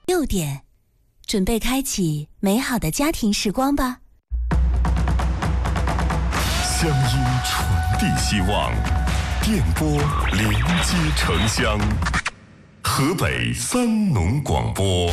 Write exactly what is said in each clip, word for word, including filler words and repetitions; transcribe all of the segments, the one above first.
六点，准备开启美好的家庭时光吧。 乡音传递希望，电波连接城乡。河北三农广播。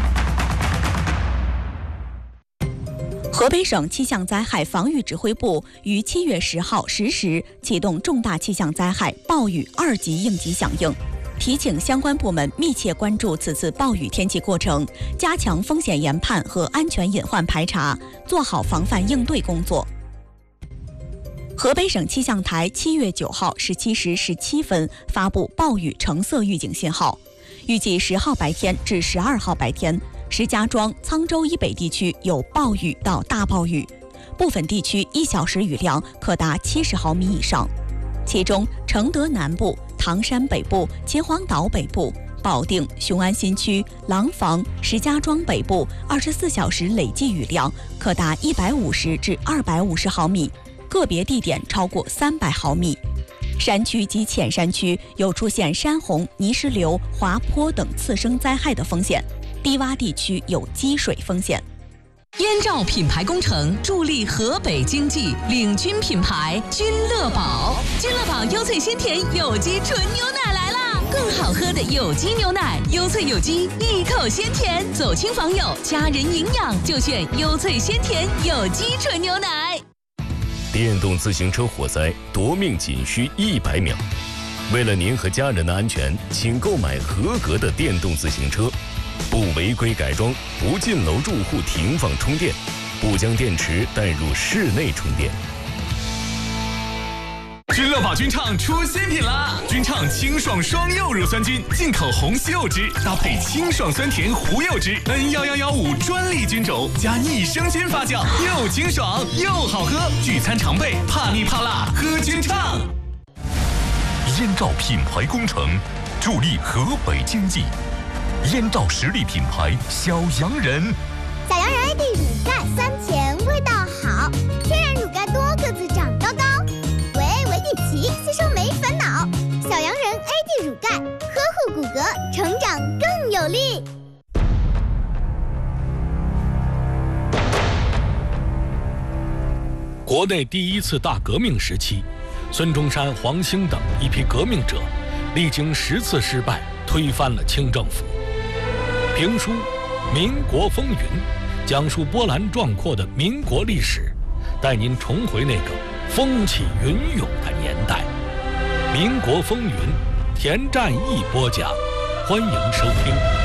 河北省气象灾害防御指挥部于七月十号十时启动重大气象灾害暴雨二级应急响应，提请相关部门密切关注此次暴雨天气过程，加强风险研判和安全隐患排查，做好防范应对工作。河北省气象台七月九号十七时十七分发布暴雨橙色预警信号，预计十号白天至十二号白天，石家庄、沧州以北地区有暴雨到大暴雨，部分地区一小时雨量可达七十毫米以上。其中，承德南部、唐山北部、秦皇岛北部、保定、雄安新区、廊坊、石家庄北部二十四小时累计雨量可达一百五十至二百五十毫米，个别地点超过三百毫米。山区及浅山区有出现山洪、泥石流、滑坡等次生灾害的风险，低洼地区有积水风险。 燕赵品牌工程助力河北经济，领军品牌君乐宝。君乐宝优萃鲜甜有机纯牛奶来啦！更好喝的有机牛奶，优萃有机，一口鲜甜。走亲访友，家人营养就选优萃鲜甜有机纯牛奶。 电动自行车火灾夺命仅需一百秒，为了您和家人的安全，请购买合格的电动自行车，不违规改装，不进楼住户停放充电，不将电池带入室内充电。 君乐宝君畅出新品啦！君畅清爽双柚乳酸菌，进口红西柚汁，搭配清爽酸甜胡柚汁 N 一一一五专利菌种，加益生菌发酵，又清爽又好喝。聚餐常备，怕腻怕辣，喝君畅。 燕赵品牌工程助力河北经济。燕赵实力品牌小洋人， 小洋人 A D 乳钙酸甜味道好，天然乳钙多个子长高高，维维地奇吸收没烦恼。小洋人 A D 乳钙呵护骨骼，成长更有力。 国内第一次大革命时期，孙中山、黄兴等一批革命者历经十次失败，推翻了清政府。评书《民国风云》讲述波澜壮阔的民国历史，带您重回那个风起云涌的年代。《民国风云》，田占义播讲，欢迎收听。